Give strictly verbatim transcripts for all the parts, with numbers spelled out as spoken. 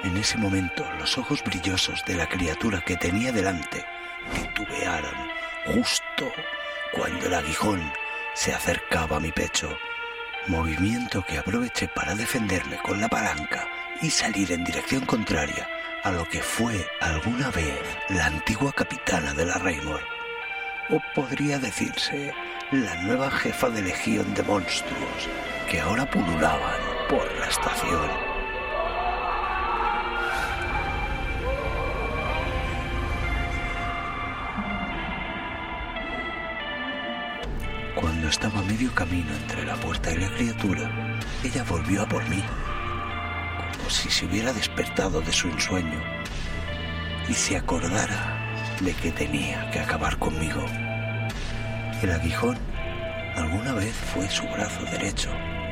En ese momento, los ojos brillosos de la criatura que tenía delante titubearon justo cuando el aguijón se acercaba a mi pecho, movimiento que aproveché para defenderme con la palanca y salir en dirección contraria a lo que fue alguna vez la antigua capitana de la Raymore, o podría decirse la nueva jefa de legión de monstruos que ahora pululaban por la estación. Cuando estaba a medio camino entre la puerta y la criatura, ella volvió a por mí, como si se hubiera despertado de su ensueño y se acordara de que tenía que acabar conmigo. El aguijón alguna vez fue su brazo derecho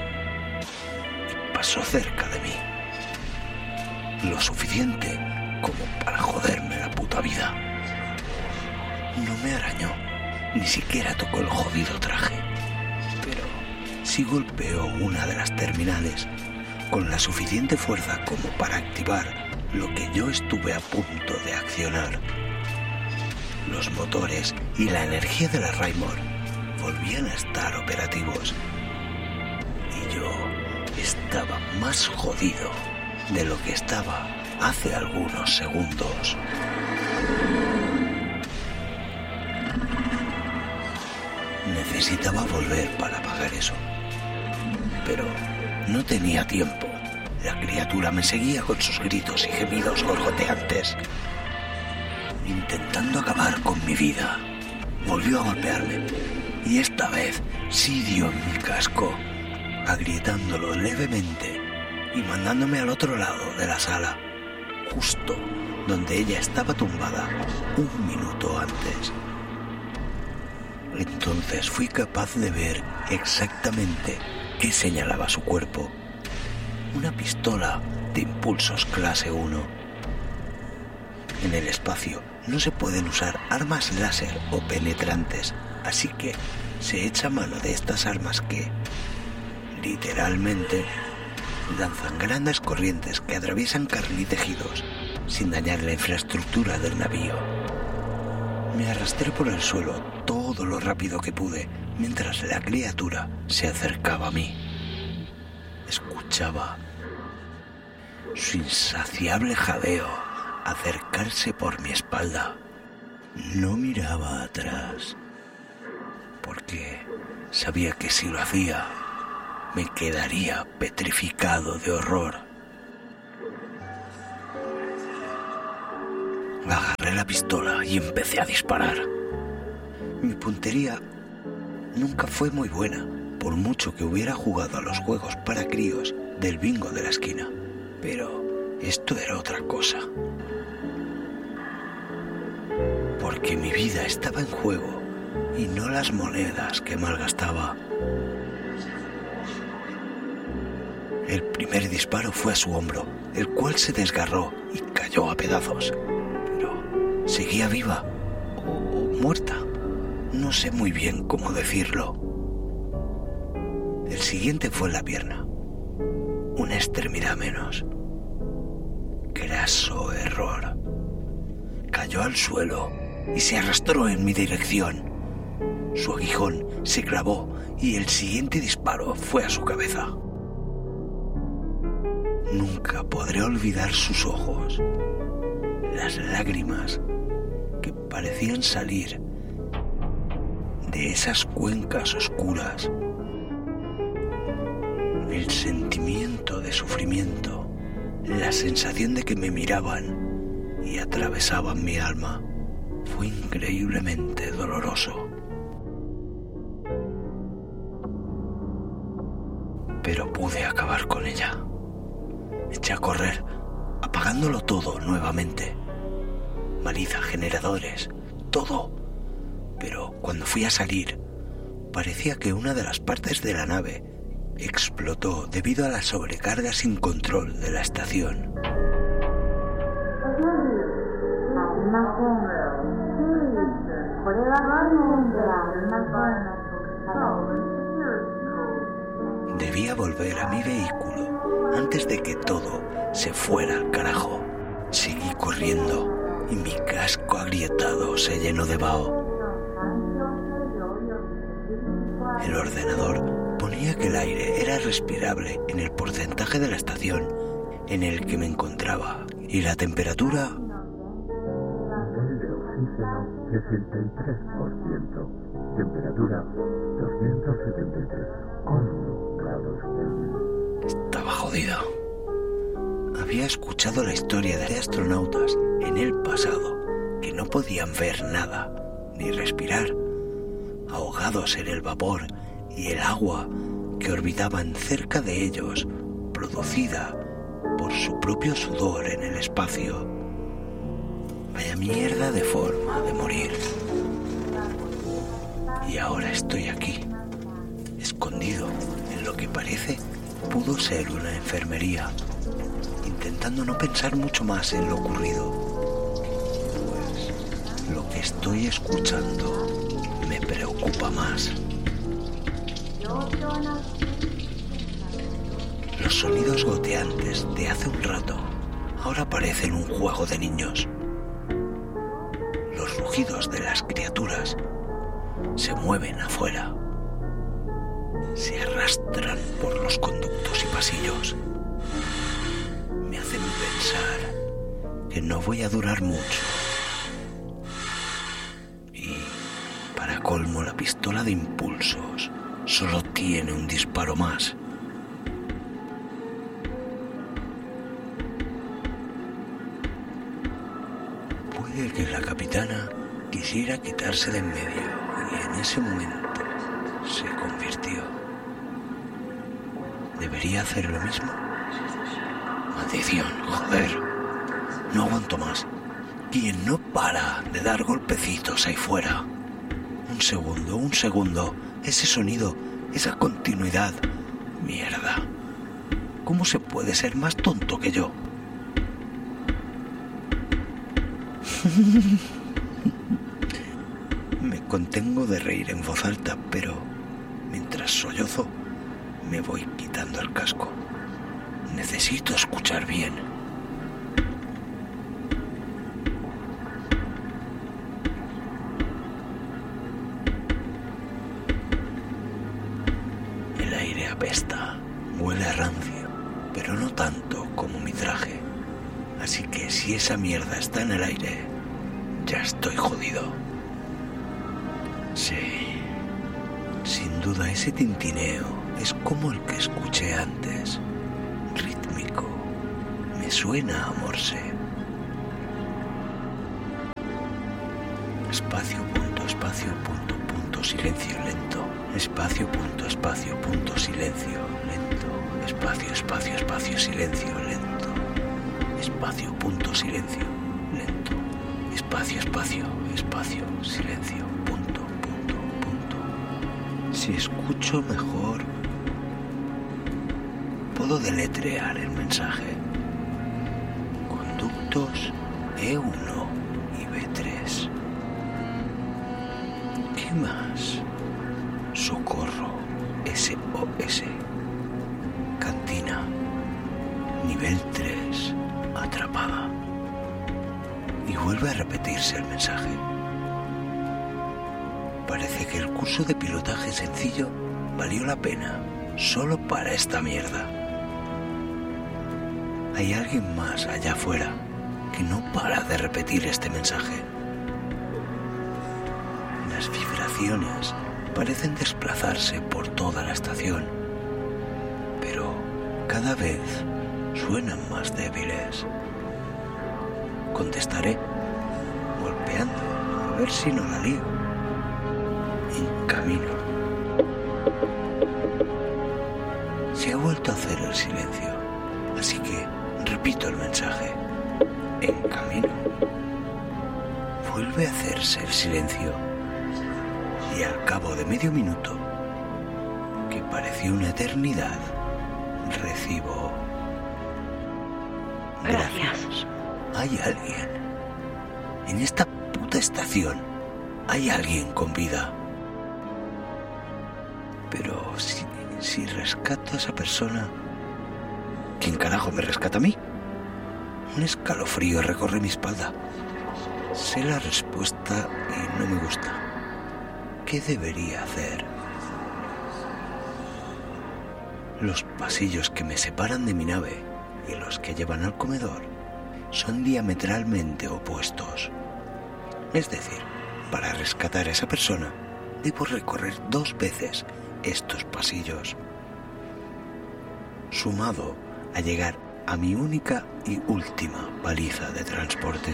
y pasó cerca de mí, lo suficiente como para joderme la puta vida. No me arañó, ni siquiera tocó el jodido traje, pero sí golpeó una de las terminales con la suficiente fuerza como para activar lo que yo estuve a punto de accionar. Los motores y la energía de la Raymore volvían a estar operativos y yo estaba más jodido de lo que estaba hace algunos segundos. Necesitaba volver para apagar eso, pero no tenía tiempo. La criatura me seguía con sus gritos y gemidos gorgoteantes, intentando acabar con mi vida. Volvió a golpearme, y esta vez sí dio en mi casco, agrietándolo levemente y mandándome al otro lado de la sala, justo donde ella estaba tumbada un minuto antes. Entonces fui capaz de ver exactamente qué señalaba su cuerpo. Una pistola de impulsos clase uno. En el espacio no se pueden usar armas láser o penetrantes, así que se echa mano de estas armas que, literalmente, lanzan grandes corrientes que atraviesan carne y tejidos sin dañar la infraestructura del navío. Me arrastré por el suelo todo lo rápido que pude mientras la criatura se acercaba a mí. Escuchaba su insaciable jadeo acercarse por mi espalda. No miraba atrás, porque sabía que si lo hacía, me quedaría petrificado de horror. Agarré la pistola y empecé a disparar. Mi puntería nunca fue muy buena, por mucho que hubiera jugado a los juegos para críos del bingo de la esquina. Pero esto era otra cosa. Porque mi vida estaba en juego y no las monedas que malgastaba. El primer disparo fue a su hombro, el cual se desgarró y cayó a pedazos. Pero seguía viva o, o muerta. No sé muy bien cómo decirlo. El siguiente fue en la pierna. Una extremidad menos. Graso error. Cayó al suelo y se arrastró en mi dirección. Su aguijón se clavó y el siguiente disparo fue a su cabeza. Nunca podré olvidar sus ojos, las lágrimas que parecían salir de esas cuencas oscuras, el sentimiento de sufrimiento, la sensación de que me miraban y atravesaban mi alma. Fue increíblemente doloroso. Pero pude acabar con ella. Eché a correr, apagándolo todo nuevamente. Balizas, generadores, todo. Pero cuando fui a salir, parecía que una de las partes de la nave explotó debido a la sobrecarga sin control de la estación. Debía volver a mi vehículo antes de que todo se fuera al carajo. Seguí corriendo y mi casco agrietado se llenó de vaho. El ordenador ponía que el aire era respirable en el porcentaje de la estación en el que me encontraba y la temperatura... Nivel de oxígeno sesenta y tres por ciento, temperatura doscientos setenta y tres coma uno grados Kelvin. Estaba jodido. Había escuchado la historia de astronautas en el pasado que no podían ver nada ni respirar, ahogados en el vapor y el agua que orbitaban cerca de ellos, producida por su propio sudor en el espacio. Vaya mierda de forma de morir. Y ahora estoy aquí, escondido en lo que parece pudo ser una enfermería, intentando no pensar mucho más en lo ocurrido, pues lo que estoy escuchando me preocupa más. Los sonidos goteantes de hace un rato ahora parecen un juego de niños. Los rugidos de las criaturas se mueven afuera, se arrastran por los conductos y pasillos. Me hacen pensar que no voy a durar mucho. Y, para colmo, la pistola de impulsos solo tiene un disparo más. Puede que la capitana quisiera quitarse de en medio y en ese momento se convirtió. ¿Debería hacer lo mismo? Maldición, joder. No aguanto más. ¿Quién no para de dar golpecitos ahí fuera? Un segundo, un segundo. Ese sonido, esa continuidad. Mierda. ¿Cómo se puede ser más tonto que yo? Me contengo de reír en voz alta, pero mientras sollozo me voy quitando el casco. Necesito escuchar bien. El aire apesta, huele a rancio, pero no tanto como mi traje. Así que si esa mierda está en el aire, ya estoy jodido. Sí, sin duda ese tintineo es como el que escuché antes, rítmico, me suena a Morse. Espacio, punto, espacio, punto, punto, silencio lento. Espacio, punto, espacio, punto, silencio lento. Espacio, espacio, espacio, silencio lento. Espacio, punto, silencio lento. Espacio, espacio, espacio, silencio, punto, punto, punto. Si escucho mejor, puedo deletrear el mensaje. Conductos E uno y B tres. ¿Qué más? Socorro S O S. Cantina. Nivel tres. Atrapada. Y vuelve a repetirse el mensaje. Parece que el curso de pilotaje sencillo valió la pena solo para esta mierda. Hay alguien más allá afuera que no para de repetir este mensaje. Las vibraciones parecen desplazarse por toda la estación, pero cada vez suenan más débiles. Contestaré, golpeando, a ver si no la lío. En camino. Se ha vuelto a hacer el silencio, así que repito el mensaje. En camino. Vuelve a hacerse el silencio. Y al cabo de medio minuto, que pareció una eternidad, recibo... Gracias. Hay alguien. En esta puta estación hay alguien con vida. Pero si, si rescato a esa persona, ¿Quién carajo me rescata a mí? Un escalofrío recorre mi espalda. Sé la respuesta y no me gusta. ¿Qué debería hacer? Los pasillos que me separan de mi nave y los que llevan al comedor son diametralmente opuestos. Es decir, para rescatar a esa persona, debo recorrer dos veces estos pasillos, sumado a llegar a mi única y última baliza de transporte.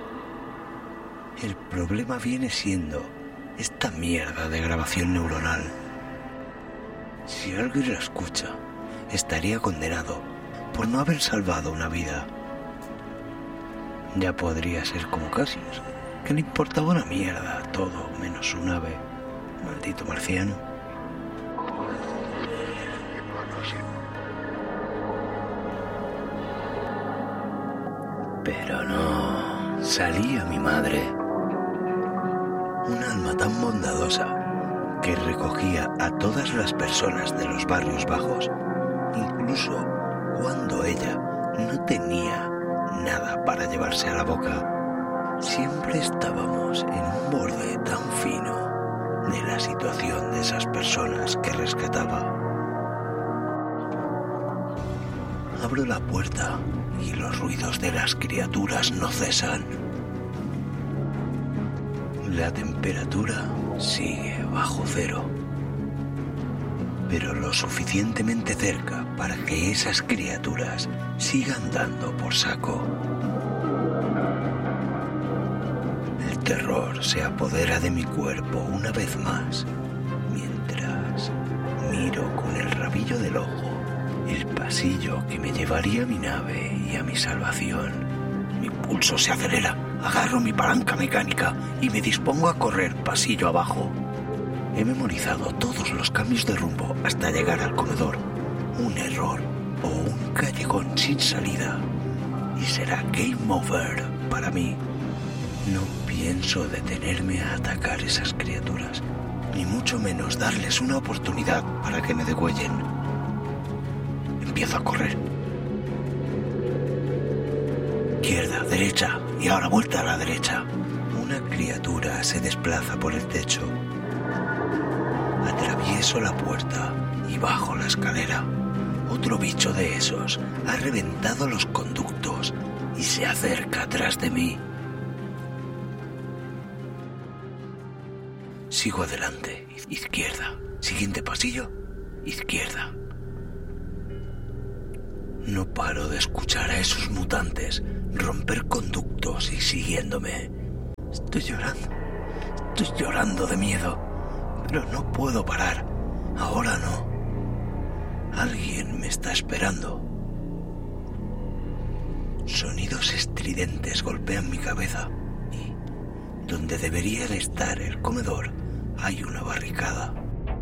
El problema viene siendo esta mierda de grabación neuronal. Si alguien la escucha, estaría condenado por no haber salvado una vida. Ya podría ser como Cassius, que le importaba una mierda todo menos su nave. Maldito marciano. Pero no, salía mi madre. Un alma tan bondadosa que recogía a todas las personas de los barrios bajos, incluso cuando ella no tenía nada para llevarse a la boca. Siempre estábamos en un borde tan fino de la situación de esas personas que rescataba. Abro la puerta y los ruidos de las criaturas no cesan. La temperatura sigue bajo cero, pero lo suficientemente cerca para que esas criaturas sigan dando por saco. El terror se apodera de mi cuerpo una vez más, mientras miro con el rabillo del ojo el pasillo que me llevaría a mi nave y a mi salvación. Mi pulso se acelera, agarro mi palanca mecánica y me dispongo a correr pasillo abajo. He memorizado todos los cambios de rumbo hasta llegar al comedor. Un error o un callejón sin salida y será game over para mí. No pienso detenerme a atacar esas criaturas, ni mucho menos darles una oportunidad para que me degüellen. Empiezo a correr. Izquierda, derecha y ahora vuelta a la derecha. Una criatura se desplaza por el techo. Atravieso la puerta y bajo la escalera. Otro bicho de esos ha reventado los conductos y se acerca atrás de mí. Sigo adelante. Izquierda. Siguiente pasillo. Izquierda. No paro de escuchar a esos mutantes romper conductos y siguiéndome. Estoy llorando. Estoy llorando de miedo. Pero no puedo parar. Ahora no. Alguien me está esperando. Sonidos estridentes golpean mi cabeza y, donde debería de estar el comedor, hay una barricada.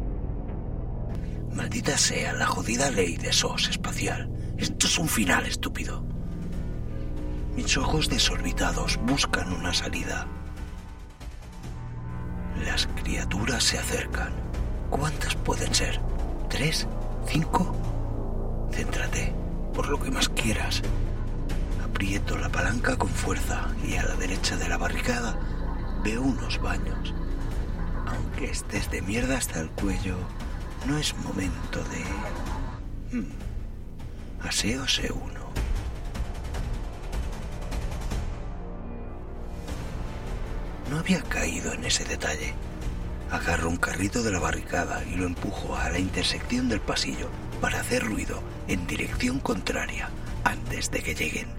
Maldita sea la jodida ley de S O S espacial. Esto es un final estúpido. Mis ojos desorbitados buscan una salida. Las criaturas se acercan. ¿Cuántas pueden ser? ¿Tres? ¿Cinco? Céntrate, por lo que más quieras. Aprieto la palanca con fuerza y a la derecha de la barricada veo unos baños. Aunque estés de mierda hasta el cuello, no es momento de... Hmm. Aseo C uno. No había caído en ese detalle. Agarro un carrito de la barricada y lo empujo a la intersección del pasillo para hacer ruido en dirección contraria antes de que lleguen.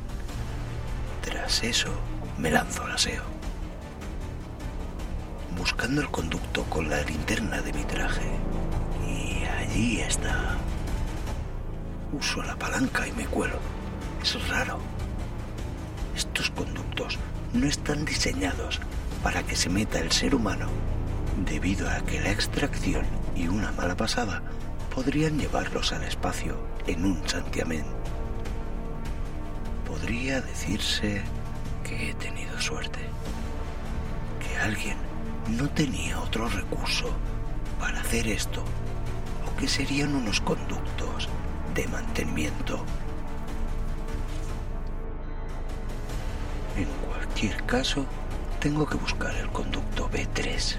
Tras eso, me lanzo al aseo. Buscando el conducto con la linterna de mi traje. Y allí está. Uso la palanca y me cuelo. Es raro. Estos conductos no están diseñados para que se meta el ser humano, debido a que la extracción y una mala pasada podrían llevarlos al espacio en un santiamén. Podría decirse que he tenido suerte, que alguien no tenía otro recurso para hacer esto, o que serían unos conductos de mantenimiento. En cualquier caso, tengo que buscar el conducto B tres.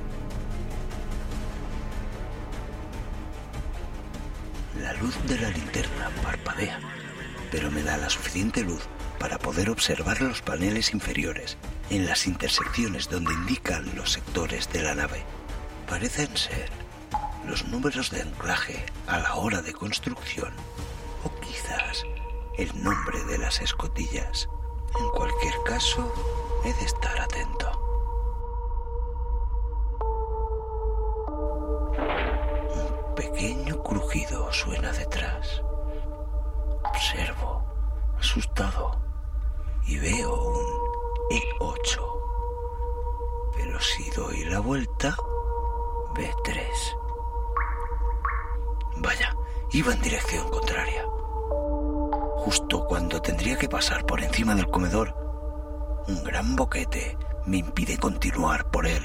La luz de la linterna parpadea, pero me da la suficiente luz para poder observar los paneles inferiores en las intersecciones donde indican los sectores de la nave. Parecen ser los números de anclaje a la hora de construcción, o quizás el nombre de las escotillas. En cualquier caso, he de estar atento. Un pequeño crujido suena detrás. Observo, asustado, y veo un E ocho. Pero si doy la vuelta, B tres. Vaya, iba en dirección contraria. Justo cuando tendría que pasar por encima del comedor, un gran boquete me impide continuar por él.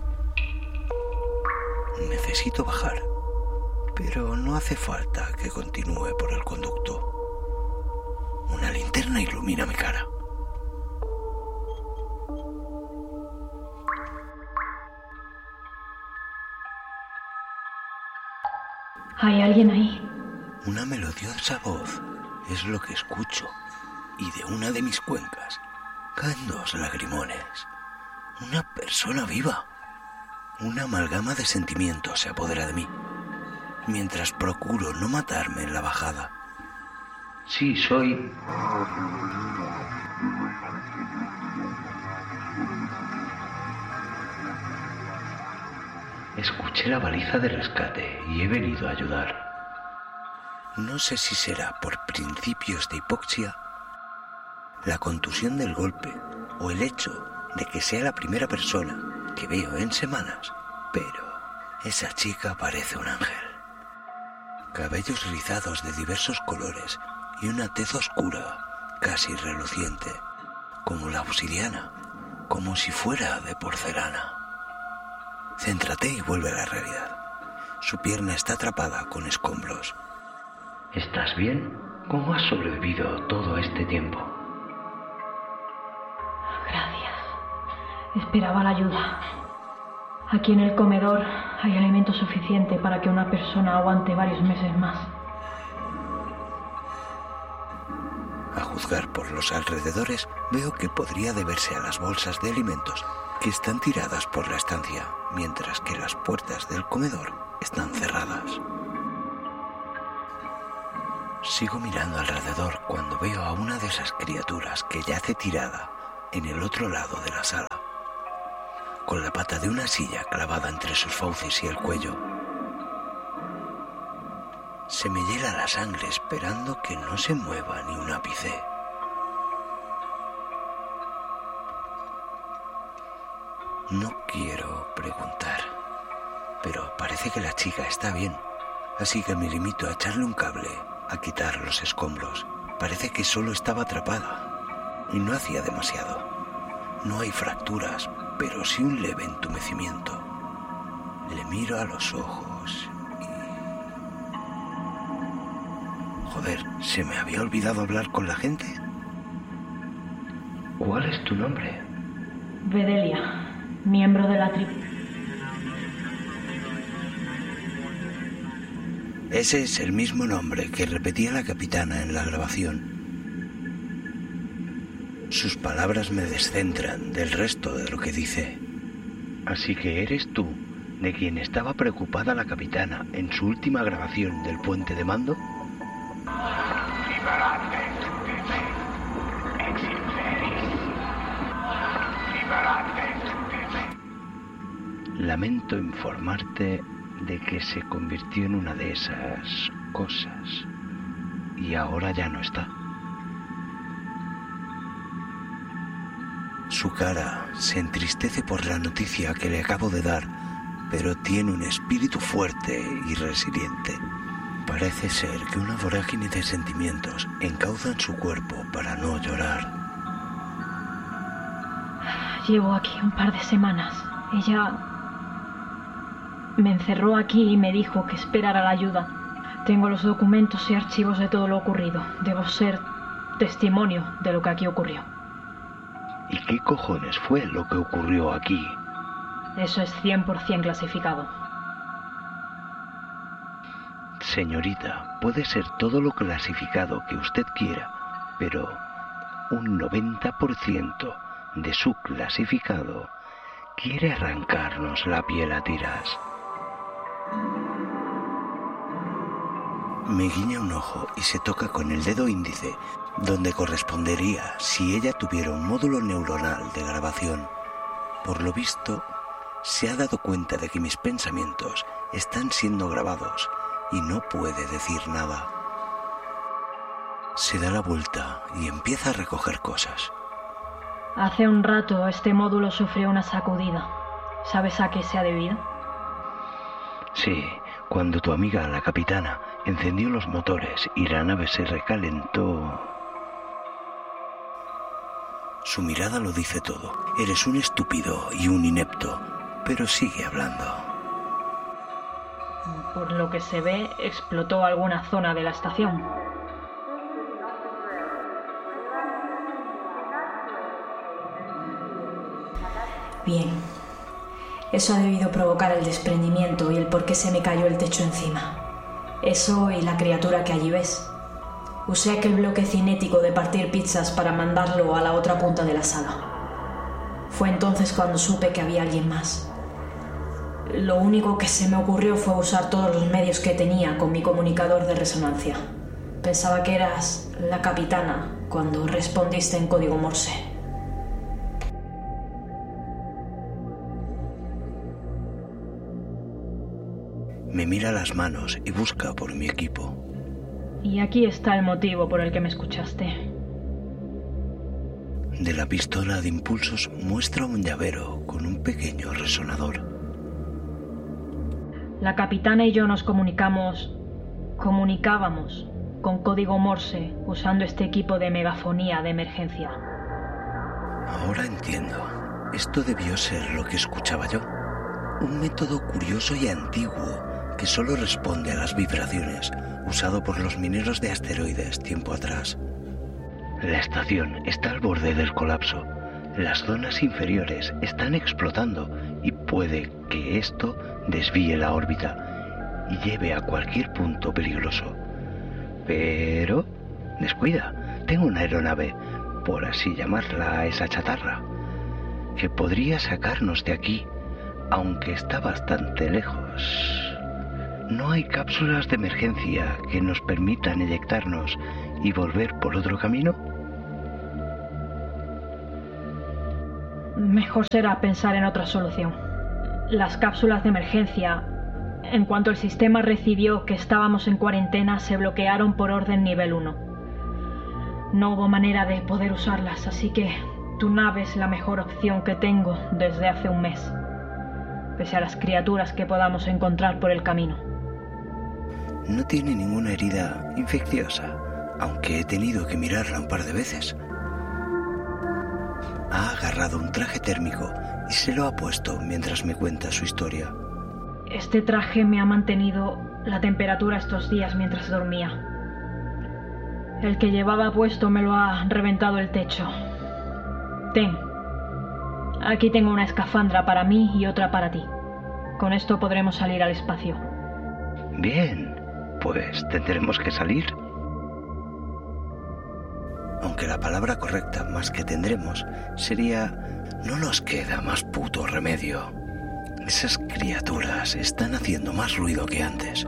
Necesito bajar, pero no hace falta que continúe por el conducto. Una linterna ilumina mi cara. ¿Hay alguien ahí? Una melodiosa voz es lo que escucho, y de una de mis cuencas caen dos lagrimones. Una persona viva. Una amalgama de sentimientos se apodera de mí, mientras procuro no matarme en la bajada. Sí, soy... Escuché la baliza de rescate y he venido a ayudar. No sé si será por principios de hipoxia, la contusión del golpe o el hecho de que sea la primera persona que veo en semanas, pero esa chica parece un ángel. Cabellos rizados de diversos colores y una tez oscura, casi reluciente, como la obsidiana, como si fuera de porcelana. Céntrate y vuelve a la realidad. Su pierna está atrapada con escombros. ¿Estás bien? ¿Cómo has sobrevivido todo este tiempo? Gracias. Esperaba la ayuda. Aquí en el comedor hay alimento suficiente para que una persona aguante varios meses más. A juzgar por los alrededores, veo que podría deberse a las bolsas de alimentos que están tiradas por la estancia, mientras que las puertas del comedor están cerradas. Sigo mirando alrededor cuando veo a una de esas criaturas que yace tirada en el otro lado de la sala, con la pata de una silla clavada entre sus fauces y el cuello. Se me hiela la sangre esperando que no se mueva ni un ápice. No quiero preguntar, pero parece que la chica está bien, así que me limito a echarle un cable, a quitar los escombros. Parece que solo estaba atrapada y no hacía demasiado. No hay fracturas, pero sí un leve entumecimiento. Le miro a los ojos y... Joder, ¿se me había olvidado hablar con la gente? ¿Cuál es tu nombre? Bedelia. Miembro de la tribu. Ese es el mismo nombre que repetía la capitana en la grabación. Sus palabras me descentran del resto de lo que dice. Así que eres tú de quien estaba preocupada la capitana en su última grabación del puente de mando. Lamento informarte de que se convirtió en una de esas cosas y ahora ya no está. Su cara se entristece por la noticia que le acabo de dar, pero tiene un espíritu fuerte y resiliente. Parece ser que una vorágine de sentimientos encauzan su cuerpo para no llorar. Llevo aquí un par de semanas. Ella me encerró aquí y me dijo que esperara la ayuda, Tengo los documentos y archivos de todo lo ocurrido. Debo ser testimonio de lo que aquí ocurrió. ¿Y qué cojones fue lo que ocurrió aquí? Eso es cien por ciento clasificado. Señorita, puede ser todo lo clasificado que usted quiera, pero un noventa por ciento de su clasificado quiere arrancarnos la piel a tiras. Me guiña un ojo y se toca con el dedo índice, donde correspondería si ella tuviera un módulo neuronal de grabación. Por lo visto, se ha dado cuenta de que mis pensamientos están siendo grabados y no puede decir nada. Se da la vuelta y empieza a recoger cosas. Hace un rato este módulo sufrió una sacudida. ¿Sabes a qué se ha debido? Sí, cuando tu amiga, la capitana, encendió los motores y la nave se recalentó. Su mirada lo dice todo. Eres un estúpido y un inepto, pero sigue hablando. Por lo que se ve, explotó alguna zona de la estación. Bien. Eso ha debido provocar el desprendimiento y el por qué se me cayó el techo encima. Eso y la criatura que allí ves. Usé aquel bloque cinético de partir pizzas para mandarlo a la otra punta de la sala. Fue entonces cuando supe que había alguien más. Lo único que se me ocurrió fue usar todos los medios que tenía con mi comunicador de resonancia. Pensaba que eras la capitana cuando respondiste en código Morse. Me mira las manos y busca por mi equipo. Y aquí está el motivo por el que me escuchaste. De la pistola de impulsos muestra un llavero con un pequeño resonador. La capitana y yo nos comunicamos, comunicábamos con código Morse usando este equipo de megafonía de emergencia. Ahora entiendo. Esto debió ser lo que escuchaba yo. Un método curioso y antiguo que solo responde a las vibraciones, usado por los mineros de asteroides tiempo atrás. La estación está al borde del colapso. Las zonas inferiores están explotando y puede que esto desvíe la órbita y lleve a cualquier punto peligroso. Pero, descuida, tengo una aeronave, por así llamarla a esa chatarra, que podría sacarnos de aquí, aunque está bastante lejos. ¿No hay cápsulas de emergencia que nos permitan eyectarnos y volver por otro camino? Mejor será pensar en otra solución. Las cápsulas de emergencia, en cuanto el sistema recibió que estábamos en cuarentena, se bloquearon por orden nivel uno. No hubo manera de poder usarlas, así que tu nave es la mejor opción que tengo desde hace un mes, pese a las criaturas que podamos encontrar por el camino. No tiene ninguna herida infecciosa, aunque he tenido que mirarla un par de veces. Ha agarrado un traje térmico y se lo ha puesto mientras me cuenta su historia. Este traje me ha mantenido la temperatura estos días mientras dormía. El que llevaba puesto me lo ha reventado el techo. Ten. Aquí tengo una escafandra para mí y otra para ti. Con esto podremos salir al espacio. Bien, pues tendremos que salir. Aunque la palabra correcta, más que tendremos, sería: no nos queda más puto remedio. Esas criaturas están haciendo más ruido que antes.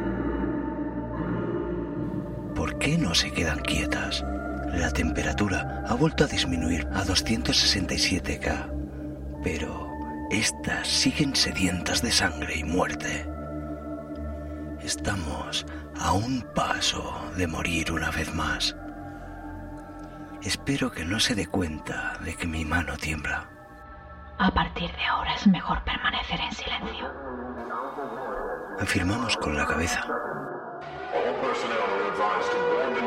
¿Por qué no se quedan quietas? La temperatura ha vuelto a disminuir a doscientos sesenta y siete K, pero estas siguen sedientas de sangre y muerte. Estamos a un paso de morir una vez más. Espero que no se dé cuenta de que mi mano tiembla. A partir de ahora es mejor permanecer en silencio. Afirmamos con la cabeza. All personnel are advised to warn